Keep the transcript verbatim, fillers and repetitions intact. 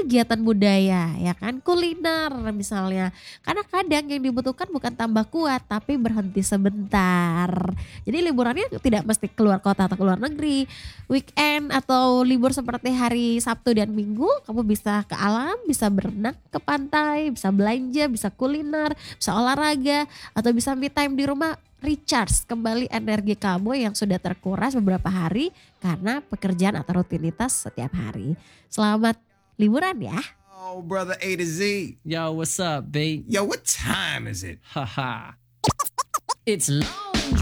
kegiatan budaya ya kan, kuliner misalnya. Karena kadang yang dibutuhkan bukan tambah kuat tapi berhenti sebentar. Jadi liburannya tidak mesti keluar kota atau keluar negeri. Weekend atau libur seperti hari Sabtu dan Minggu kamu bisa ke alam, bisa berenang ke pantai, bisa belanja, bisa kuliner, bisa olahraga atau bisa me time di rumah, recharge kembali energi kamu yang sudah terkuras beberapa hari karena pekerjaan atau rutinitas setiap hari. Selamat liburan ya. Oh, brother A to Z. Yo, what's up, B? Yo, what time is it? Haha. It's